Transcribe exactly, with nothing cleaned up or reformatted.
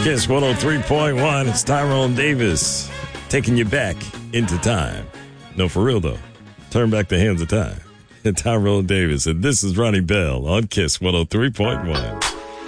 Kiss one oh three point one. It's Tyrone Davis taking you back into time. No, for real, though. Turn back the hands of time. Tyrone Davis. And this is Ronnie Bell on Kiss one oh three point one.